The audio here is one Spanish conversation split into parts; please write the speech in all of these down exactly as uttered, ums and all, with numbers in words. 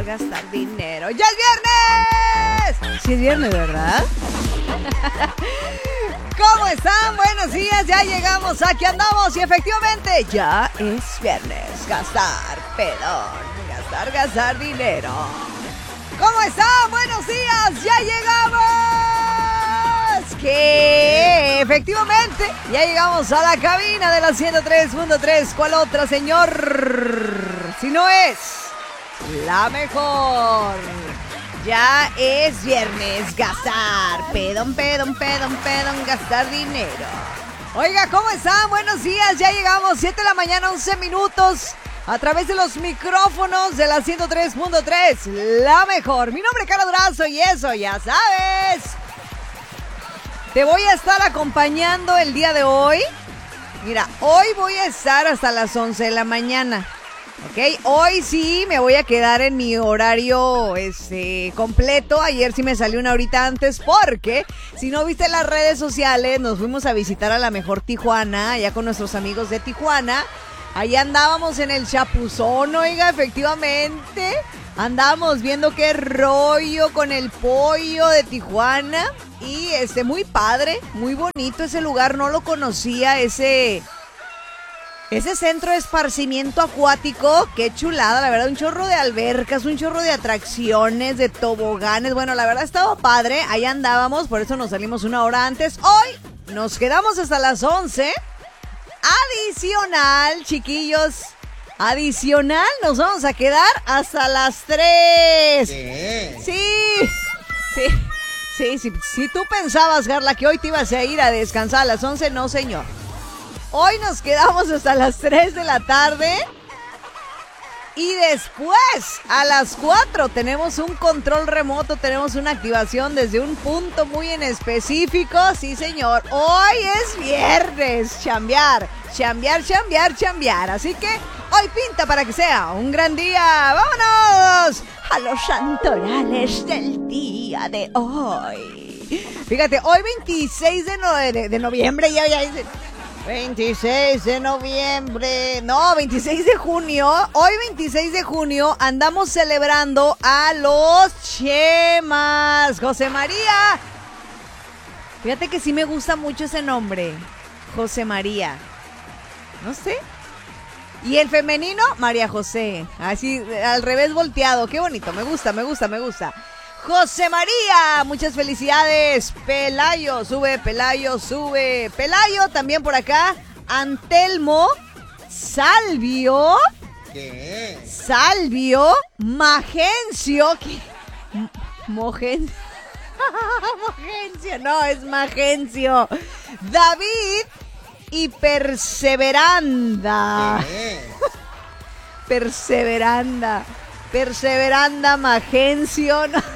gastar dinero. ¡Ya es viernes! Sí es viernes, ¿verdad? ¿Cómo están? Buenos días, ya llegamos, aquí andamos y efectivamente ya es viernes. Gastar, pedón, gastar, gastar dinero. ¿Cómo están? Buenos días, ya llegamos. Que efectivamente ya llegamos a la cabina de la ciento tres punto tres. ¿Cuál otra, señor? Si no es la mejor. Ya es viernes, gastar, pedón, pedón, pedón, pedón, gastar dinero. Oiga, ¿cómo están? Buenos días, ya llegamos, siete de la mañana, once minutos, a través de los micrófonos de la ciento tres punto tres, la mejor. Mi nombre es Carla Durazo y eso ya sabes. Te voy a estar acompañando el día de hoy. Mira, hoy voy a estar hasta las once de la mañana. Ok, hoy sí me voy a quedar en mi horario este, completo. Ayer sí me salió una horita antes porque, si no viste las redes sociales, nos fuimos a visitar a la mejor Tijuana, allá con nuestros amigos de Tijuana. Allá andábamos en el chapuzón, oiga, efectivamente. Andábamos viendo qué rollo con el pollo de Tijuana. Y este, muy padre, muy bonito ese lugar, no lo conocía, ese... Ese centro de esparcimiento acuático, qué chulada, la verdad, un chorro de albercas, un chorro de atracciones, de toboganes. Bueno, la verdad estaba padre, ahí andábamos, por eso nos salimos una hora antes. Hoy nos quedamos hasta las once. Adicional, chiquillos, adicional, nos vamos a quedar hasta las tres. ¿Qué? Sí, sí, sí, sí, si tú pensabas, Carla, que hoy te ibas a ir a descansar a las once, no, señor. Hoy nos quedamos hasta las tres de la tarde y después a las cuatro tenemos un control remoto, tenemos una activación desde un punto muy en específico. Sí, señor, hoy es viernes, chambear, chambear, chambear, chambear. Así que hoy pinta para que sea un gran día. ¡Vámonos a los santorales del día de hoy! Fíjate, hoy veintiséis de, no- de, de noviembre, ya, ya dice... veintiséis de noviembre, no, veintiséis de junio, hoy veintiséis de junio andamos celebrando a los Chemas, José María. Fíjate que sí me gusta mucho ese nombre, José María, no sé. Y el femenino, María José, así al revés volteado, qué bonito, me gusta, me gusta, me gusta. José María, muchas felicidades. Pelayo, sube, Pelayo, sube. Pelayo, también por acá. Antelmo, Salvio. ¿Qué? Salvio, Magencio. ¿Qué? Mogen... Mogencio, no, es Magencio. David y Perseveranda. ¿Qué? Perseveranda. Perseveranda, Magencio. No.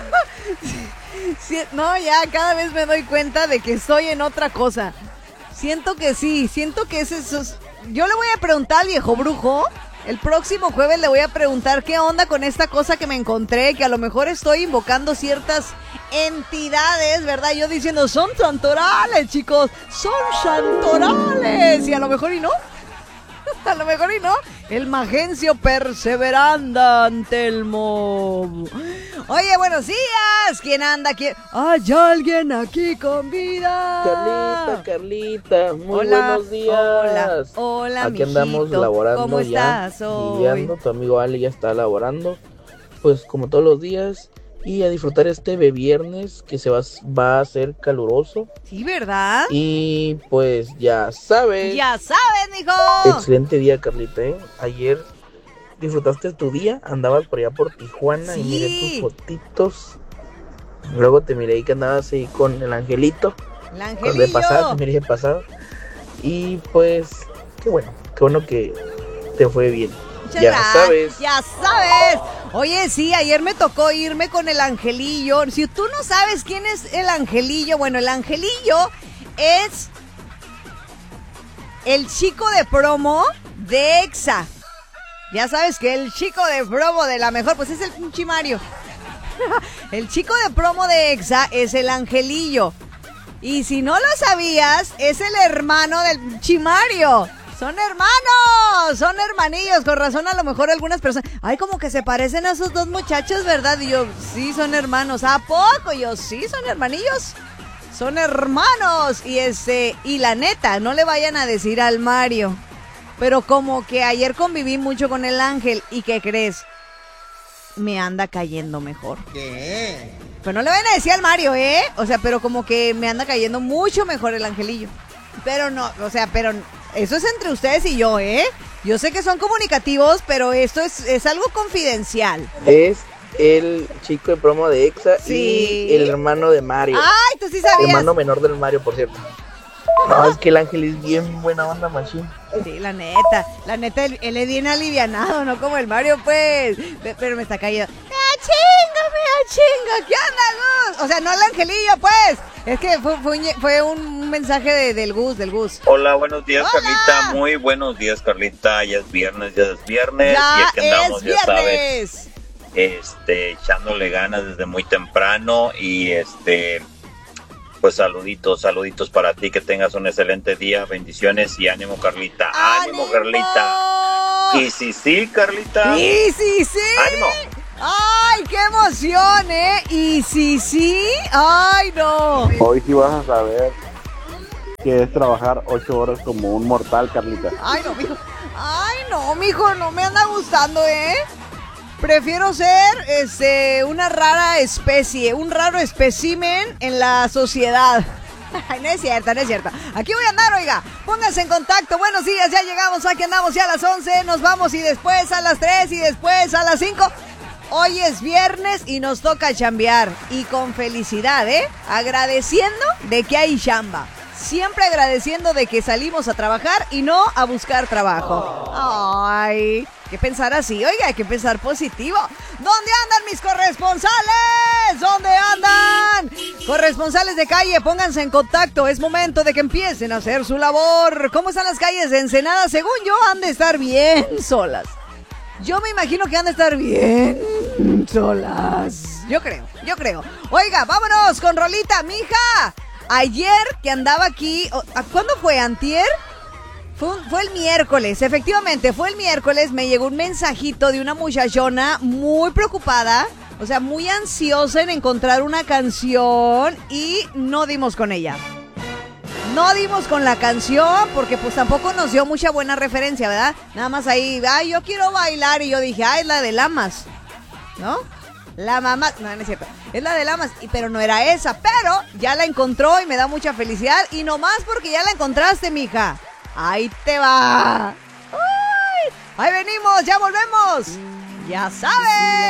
Sí, no, ya cada vez me doy cuenta de que estoy en otra cosa. Siento que sí, siento que es eso. Yo le voy a preguntar al viejo brujo. El próximo jueves le voy a preguntar qué onda con esta cosa que me encontré, que a lo mejor estoy invocando ciertas entidades, ¿verdad? Yo diciendo, son santorales, chicos, son santorales. Y a lo mejor y no. A lo mejor y no. El Magencio Perseveranda, Antelmo. Oye, buenos días. ¿Quién anda? ¿Quién? ¿Hay alguien aquí con vida? Carlita, Carlita, muy hola, buenos días. Hola, hola, aquí mijito. andamos laborando. ¿Cómo ya, estás hoy? Lidiando, tu amigo Ali ya está laborando, pues como todos los días. Y a disfrutar este viernes que se va, va a hacer caluroso. Sí, ¿verdad? Y pues ya sabes. Ya sabes, mijo. Excelente día, Carlita, ¿eh? Ayer disfrutaste tu día, andabas por allá por Tijuana. Sí. Y miré tus fotitos. Luego te miré ahí que andabas ahí con el angelito. El angelillo. De pasar, te miré de pasar. Y pues, qué bueno, qué bueno que te fue bien. Muchas ya gracias. sabes. Ya sabes. Oye, sí, ayer me tocó irme con el angelillo. Si tú no sabes quién es el angelillo, bueno, el angelillo es el chico de promo de Exa. Ya sabes que el chico de promo de la mejor, pues es el pinche Mario. El chico de promo de Exa es el angelillo. Y si no lo sabías, es el hermano del Chimario. Son hermanos, son hermanillos, con razón a lo mejor algunas personas, ay, como que se parecen a esos dos muchachos, ¿verdad? Y yo, sí, son hermanos. ¿A poco? Y yo, sí, son hermanillos, son hermanos. Y este, y la neta, no le vayan a decir al Mario, pero como que ayer conviví mucho con el Ángel, ¿y qué crees? Me anda cayendo mejor. ¿Qué? Pero no le vayan a decir al Mario, ¿eh? O sea, pero como que me anda cayendo mucho mejor el Angelillo. Pero no, o sea, pero eso es entre ustedes y yo, ¿eh? Yo sé que son comunicativos, pero esto es, es algo confidencial. Es el chico de promo de Exa Sí. y el hermano de Mario. Ay, tú sí sabías. Hermano menor del Mario, por cierto. No, es que el Ángel es bien buena onda, machín. Sí, la neta, la neta, él, él es bien alivianado, no como el Mario, pues. Pe- Pero me está cayendo. ¡Me chinga, me chinga! ¿Qué onda, Gus? O sea, no el Angelillo, pues. Es que fue, fue, un, fue un mensaje de, del Gus, del Gus. Hola, buenos días, Hola. Carlita. Muy buenos días, Carlita. Ya es viernes, ya es viernes. Ya y aquí andamos, es ya sabes, viernes. este, echándole ganas desde muy temprano. Y este, pues saluditos, saluditos para ti. Que tengas un excelente día. Bendiciones y ánimo, Carlita. ¡Ánimo, ¡Ánimo! Carlita! Y sí, sí, Carlita. Sí, sí, sí. ¡Ánimo! ¡Ay, qué emoción, eh! Y sí, sí. ¡Ay, no! Hoy sí vas a saber que es trabajar ocho horas como un mortal, Carlita. ¡Ay, no, mijo! ¡Ay, no, mijo! No me anda gustando, ¿eh? Prefiero ser este, una rara especie, un raro espécimen en la sociedad. Ay, no es cierta, no es cierta. Aquí voy a andar, oiga. Pónganse en contacto. Buenos días, ya llegamos. Aquí andamos ya a las once. Nos vamos y después a las tres y después a las cinco. Hoy es viernes y nos toca chambear. Y con felicidad, ¿eh? Agradeciendo de que hay chamba. Siempre agradeciendo de que salimos a trabajar y no a buscar trabajo. Ay, ¿qué pensar así? Oiga, hay que pensar positivo. ¿Dónde andan mis corresponsales? ¿Dónde andan? Corresponsales de calle, pónganse en contacto. Es momento de que empiecen a hacer su labor. ¿Cómo están las calles de Ensenada? Según yo, han de estar bien solas. Yo me imagino que han de estar bien solas. Yo creo, yo creo. Oiga, vámonos con rolita, mija. Ayer que andaba aquí, ¿cuándo fue? ¿Antier? Fue, un, fue el miércoles, efectivamente, fue el miércoles. Me llegó un mensajito de una muchachona muy preocupada, o sea, muy ansiosa en encontrar una canción y no dimos con ella. No dimos con la canción porque pues tampoco nos dio mucha buena referencia, ¿verdad? Nada más ahí, ay, yo quiero bailar y yo dije, ay, es la de Lamas, ¿no? La mamá, no, no es cierto, es la de Lamas, pero no era esa, pero ya la encontró y me da mucha felicidad y nomás porque ya la encontraste, mija. Ahí te va. Uy, ahí venimos, ya volvemos. Ya sabes.